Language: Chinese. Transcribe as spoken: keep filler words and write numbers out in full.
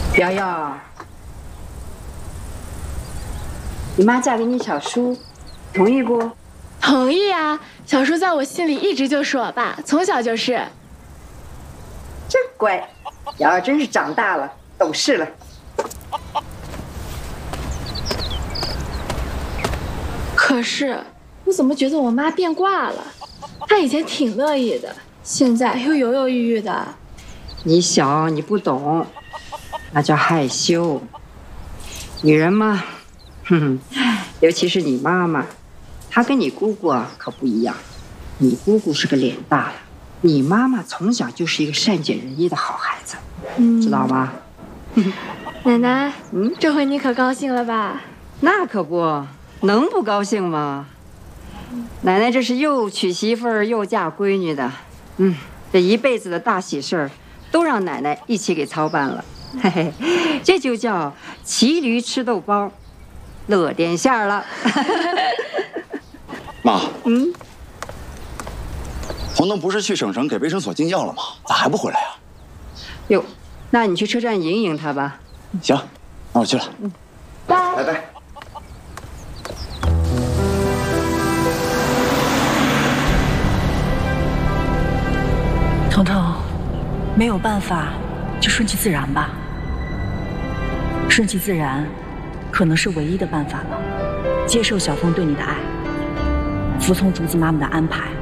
瑶瑶，你妈嫁给你小叔，同意不？ 同意啊，小叔在我心里一直就是我爸，从小就是。 真乖，瑶瑶真是长大了，懂事了。 可是，我怎么觉得我妈变卦了？她以前挺乐意的，现在又犹犹豫豫的。 你小，你不懂，那叫害羞。女人嘛，哼，尤其是你妈妈，她跟你姑姑啊可不一样。你姑姑是个脸大的，你妈妈从小就是一个善解人意的好孩子，嗯、知道吗？ 奶奶，嗯，这回你可高兴了吧？ 那可不能不高兴吗？奶奶这是又娶媳妇儿又嫁闺女的，嗯，这一辈子的大喜事儿都让奶奶一起给操办了，嘿嘿，这就叫骑驴吃豆包，乐颠馅儿了。 妈， 嗯， 黄东不是去省城给卫生所进药了吗？咋还不回来呀？ 哟，那你去车站迎迎他吧。 行，那我去了。 嗯， 拜拜拜。 彤彤，没有办法，就顺其自然吧。顺其自然，可能是唯一的办法了。接受小峰对你的爱，服从竹子妈妈的安排。